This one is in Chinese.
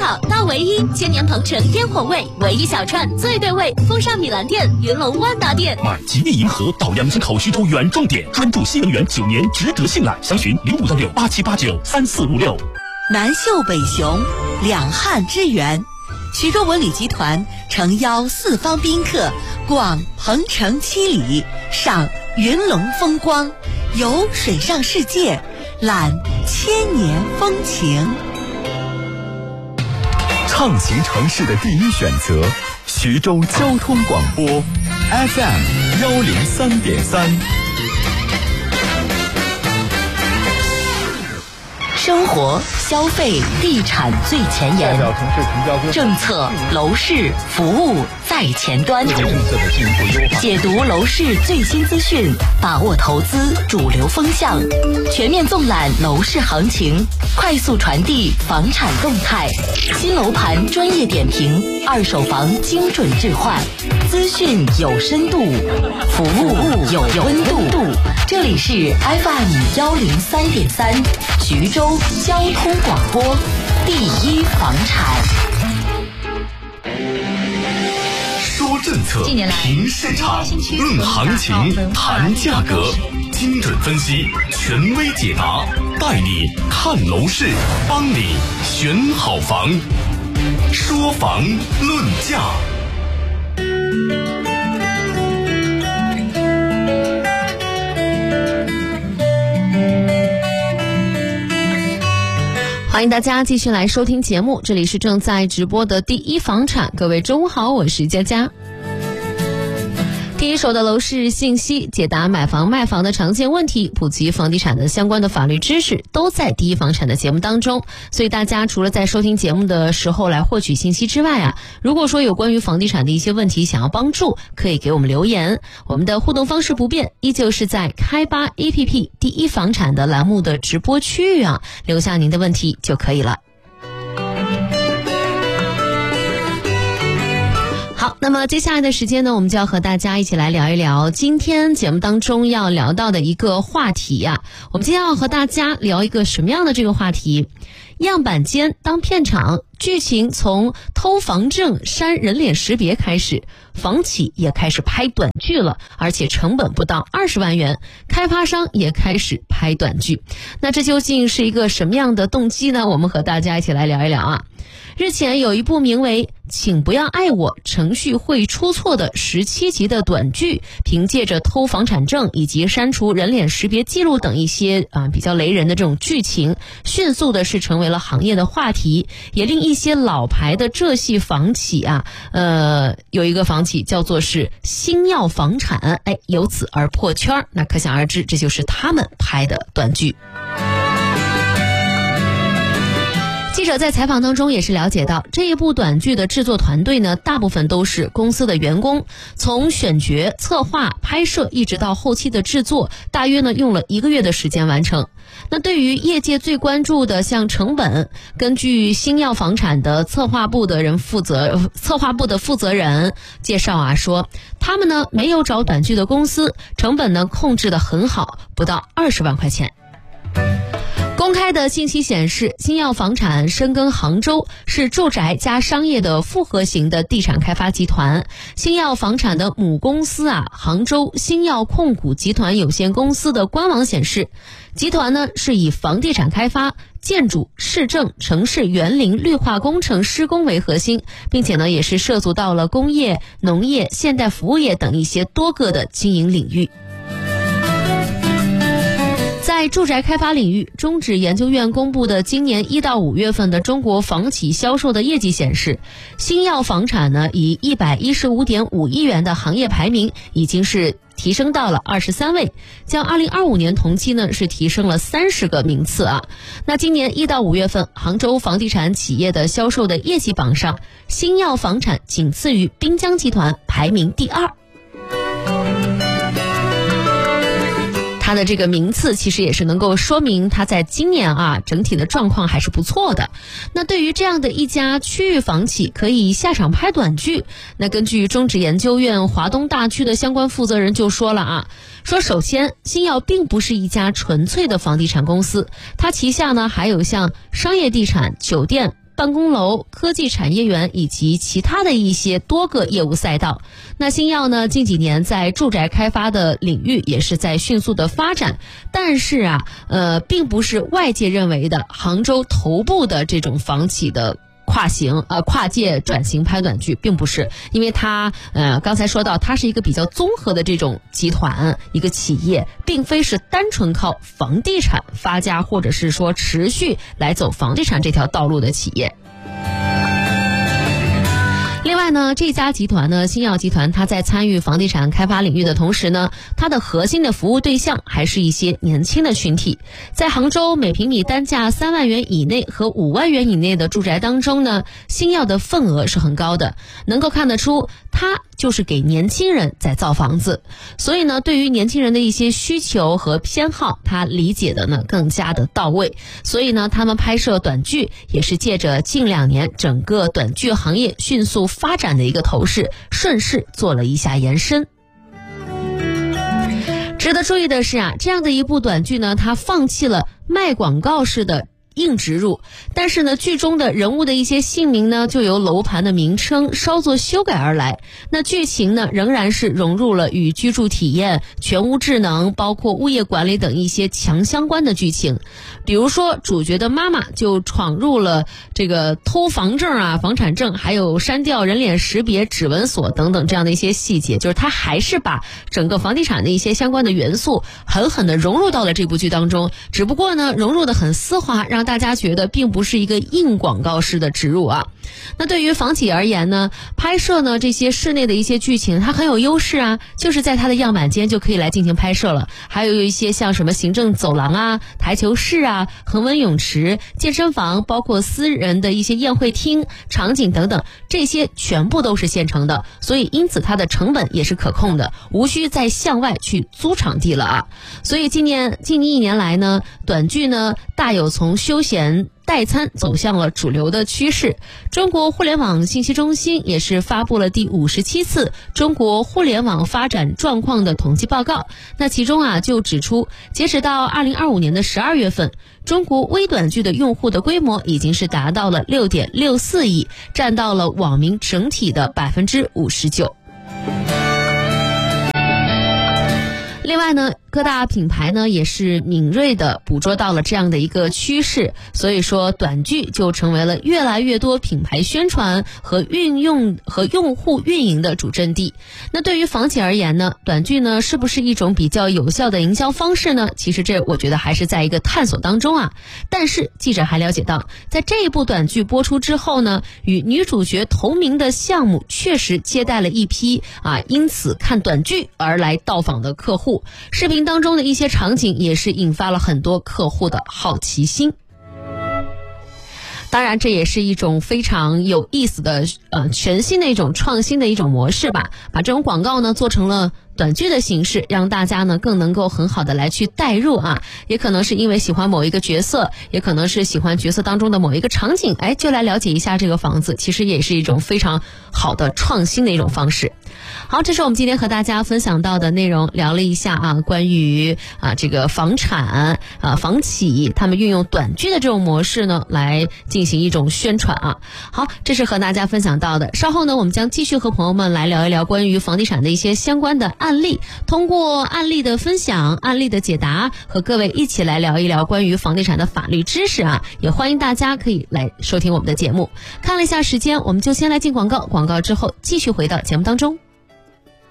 好到唯一，千年鹏城烟火味，唯一小串最对味，风尚米兰店、云龙万达店。 买吉利银河到阳江口徐州原重点，专注新能源9年，值得信赖。详询056687893456。 南秀北雄，两汉之源。徐州文旅集团诚邀四方宾客逛鹏城7里，赏云龙风光，游水上世界，览千年风情。 畅行城市的第一选择，徐州交通广播 FM 103.3。 生活、消费、地产最前沿，政策、楼市、服务在前端，解读楼市最新资讯，把握投资主流风向，全面纵览楼市行情，快速传递房产动态，新楼盘专业点评，二手房精准置换，资讯有深度，服务有温度。这里是 FM 103.3徐州交通广播第一房产。 说政策，评市场，论行情，谈价格，精准分析，权威解答，带你看楼市，帮你选好房。说房论价。 欢迎大家继续来收听节目，这里是正在直播的第一房产，各位中午好，我是佳佳。第一手的楼市信息，解答买房卖房的常见问题，普及房地产的相关的法律知识，都在第一房产的节目当中。所以大家除了在收听节目的时候来获取信息之外如果说有关于房地产的一些问题想要帮助，可以给我们留言。我们的互动方式不变，依旧是在开吧 APP 第一房产的栏目的直播区域留下您的问题就可以了。好，那么接下来的时间呢，我们就要和大家一起来聊一聊今天节目当中要聊到的一个话题我们今天要和大家聊一个什么样的这个话题？样板间当片场，剧情从偷房证、删人脸识别开始，房企也开始拍短剧了，而且成本不到20万元，开发商也开始拍短剧。那这究竟是一个什么样的动机呢？我们和大家一起来聊一聊日前有一部名为《请不要爱我，程序会出错》的17集的短剧，凭借着偷房产证以及删除人脸识别记录等一些比较雷人的这种剧情，迅速的是成为了行业的话题，也令一些老牌的浙系房企有一个房企叫做是星耀房产，由此而破圈。那可想而知，这就是他们拍的短剧。记者在采访当中也是了解到，这一部短剧的制作团队呢，大部分都是公司的员工，从选角、策划、拍摄一直到后期的制作，大约呢用了1个月的时间完成。那对于业界最关注的像成本，根据星耀房产的策划部的负责人介绍说，他们呢没有找短剧的公司，成本呢控制得很好，不到20万块钱。公开的信息显示，星耀房产深耕杭州，是住宅加商业的复合型的地产开发集团。星耀房产的母公司杭州星耀控股集团有限公司的官网显示，集团呢是以房地产开发、建筑、市政、城市园林绿化工程施工为核心，并且呢也是涉足到了工业、农业、现代服务业等一些多个的经营领域。在住宅开发领域，中指研究院公布的今年1到5月份的中国房企销售的业绩显示，星耀房产呢以115.5亿元的行业排名已经是提升到了23位，较2025年同期呢是提升了30个名次那今年1到5月份，杭州房地产企业的销售的业绩榜上，星耀房产仅次于滨江集团，排名第2。它的这个名次其实也是能够说明它在今年整体的状况还是不错的。那对于这样的一家区域房企可以下场拍短剧，那根据中指研究院华东大区的相关负责人就说了说首先星耀并不是一家纯粹的房地产公司，它旗下呢还有像商业地产、酒店、 办公楼、科技产业园以及其他的一些多个业务赛道。那星耀呢，近几年在住宅开发的领域也是在迅速的发展，但是啊，并不是外界认为的杭州头部的这种房企的跨界转型拍短剧，并不是，因为它刚才说到它是一个比较综合的这种集团，一个企业，并非是单纯靠房地产发家或者是说持续来走房地产这条道路的企业。另外呢，这家集团呢，星耀集团，它在参与房地产开发领域的同时呢，它的核心的服务对象还是一些年轻的群体。在杭州每平米单价3万元以内和5万元以内的住宅当中呢，星耀的份额是很高的，能够看得出它就是给年轻人在造房子。所以呢，对于年轻人的一些需求和偏好，它理解的呢更加的到位。所以呢，他们拍摄短剧也是借着近2年整个短剧行业迅速发展的一个头势，顺势做了一下延伸。值得注意的是啊，这样的一部短剧呢，它放弃了卖广告式的硬植入，但是呢，剧中的人物的一些姓名呢，就由楼盘的名称稍作修改而来。那剧情呢，仍然是融入了与居住体验、全屋智能、包括物业管理等一些强相关的剧情。比如说，主角的妈妈就闯入了这个偷房证啊、房产证，还有删掉人脸识别、指纹锁等等这样的一些细节，就是他还是把整个房地产的一些相关的元素狠狠地融入到了这部剧当中。只不过呢，融入得很丝滑，让大家觉得并不是一个硬广告式的植入啊。那对于房企而言呢，拍摄呢这些室内的一些剧情，它很有优势啊，就是在它的样板间就可以来进行拍摄了。还有一些像什么行政走廊啊、台球室啊、恒温泳池、健身房，包括私人的一些宴会厅、场景等等，这些全部都是现成的，所以因此它的成本也是可控的，无需再向外去租场地了啊。所以近1年来呢，短剧呢大有从休闲代餐走向了主流的趋势。中国互联网信息中心也是发布了第57次中国互联网发展状况的统计报告。那其中啊就指出，截止到2025年的12月份，中国微短剧的用户的规模已经是达到了6.64亿，占到了网民整体的59%。另外呢，各大品牌呢也是敏锐地捕捉到了这样的一个趋势，所以说短剧就成为了越来越多品牌宣传和用户运营的主阵地。那对于房企而言呢，短剧呢是不是一种比较有效的营销方式呢？其实这我觉得还是在一个探索当中啊。但是记者还了解到，在这一部短剧播出之后呢，与女主角同名的项目确实接待了一批因此看短剧而来到访的客户。视频当中的一些场景也是引发了很多客户的好奇心。当然这也是一种非常有意思的全新的一种创新的一种模式吧，把这种广告呢做成了短剧的形式，让大家呢更能够很好的来去带入啊。也可能是因为喜欢某一个角色，也可能是喜欢角色当中的某一个场景，就来了解一下这个房子，其实也是一种非常好的创新的一种方式。好，这是我们今天和大家分享到的内容，聊了一下关于这个房产房企他们运用短剧的这种模式呢来进行一种宣传啊。好，这是和大家分享到的。稍后呢，我们将继续和朋友们来聊一聊关于房地产的一些相关的案例，通过案例的分享、案例的解答，和各位一起来聊一聊关于房地产的法律知识啊。也欢迎大家可以来收听我们的节目。看了一下时间，我们就先来进广告，广告之后继续回到节目当中。